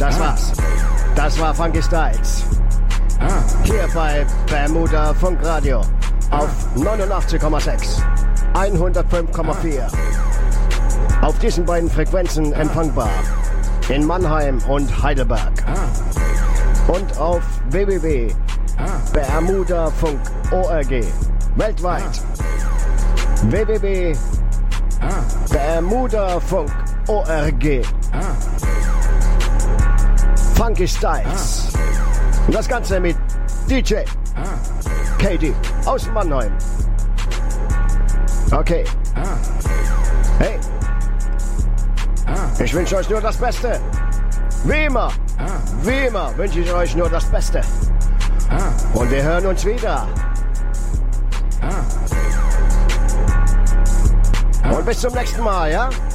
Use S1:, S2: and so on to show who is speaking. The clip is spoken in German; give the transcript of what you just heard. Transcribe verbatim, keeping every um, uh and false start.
S1: Das war's. Das war Funky Styles. Hier bei Bermuda Funkradio auf neunundachtzig Komma sechs, hundertfünf Komma vier. Auf diesen beiden Frequenzen empfangbar. In Mannheim und Heidelberg. Und auf w w w punkt bermudafunk punkt org. Weltweit. w w w punkt bermudafunk punkt org. Funky Styles. Und das Ganze mit D J Katie aus Mannheim. Okay. Hey. Ich wünsche euch nur das Beste. Wie immer. Wie immer wünsche ich euch nur das Beste. Und wir hören uns wieder. Und bis zum nächsten Mal, ja?